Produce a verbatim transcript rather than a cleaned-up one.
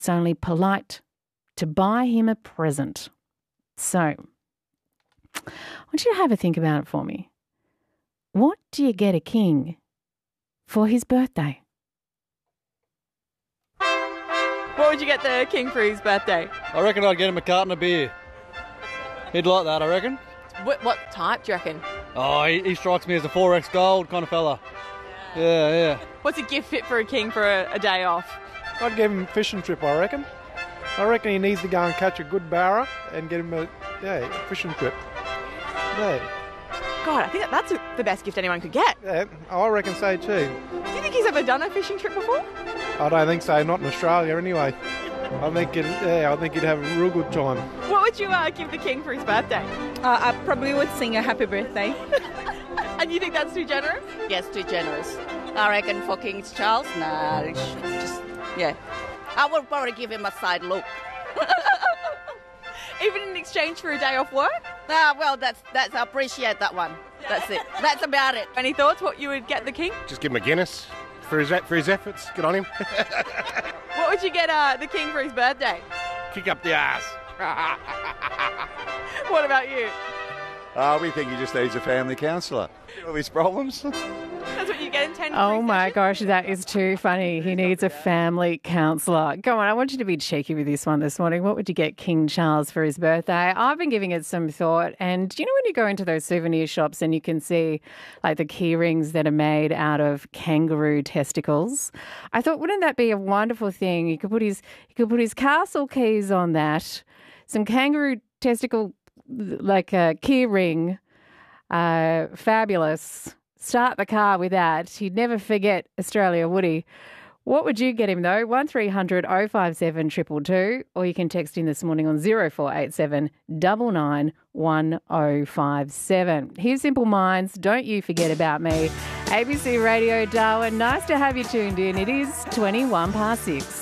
It's only polite to buy him a present. So, I want you to have a think about it for me. What do you get a king for his birthday? What would you get the king for his birthday? I reckon I'd get him a carton of beer. He'd like that, I reckon. What, what type do you reckon? Oh, he, he strikes me as a four X gold kind of fella. Yeah, yeah. What's a gift fit for a king for a, a day off? I'd give him a fishing trip, I reckon. I reckon he needs to go and catch a good barra and get him a, yeah, a fishing trip. Yeah. God, I think that that's the best gift anyone could get. Yeah, I reckon so too. Do you think he's ever done a fishing trip before? I don't think so, not in Australia anyway. I think it, yeah, I think he'd have a real good time. What would you uh, give the king for his birthday? Uh, I probably would sing a happy birthday. And you think that's too generous? Yes, too generous. I reckon for King Charles, nah, it should just, yeah. I would probably give him a side look. Even in exchange for a day off work? Ah, well, that's, that's, I appreciate that one. That's it. That's about it. Any thoughts what you would get the king? Just give him a Guinness for his for his efforts. Good on him. What would you get uh, the king for his birthday? Kick up the ass. What about you? Uh, we think he just needs a family counsellor. All his problems. That's what you get in ten Oh my gosh, that is too funny. He needs a family counsellor. Go on, I want you to be cheeky with this one this morning. What would you get King Charles for his birthday? I've been giving it some thought. And you know when you go into those souvenir shops and you can see like the key rings that are made out of kangaroo testicles? I thought, wouldn't that be a wonderful thing? You could put his, you could put his castle keys on that, some kangaroo testicle, like a key ring, uh, fabulous. Start the car with that. He'd never forget Australia, would he? What would you get him, though? one three hundred oh five seven two two two, or you can text in this morning on zero four eight seven nine nine one oh five seven. Here's Simple Minds, Don't You Forget About Me. A B C Radio Darwin, nice to have you tuned in. It is twenty-one past six.